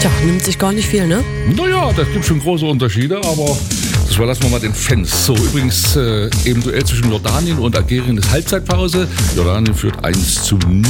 Tja, nimmt sich gar nicht viel, ne? Naja, das gibt schon große Unterschiede, aber das überlassen wir mal den Fans. So, übrigens, im Duell zwischen Jordanien und Algerien ist Halbzeitpause. Jordanien führt 1:0.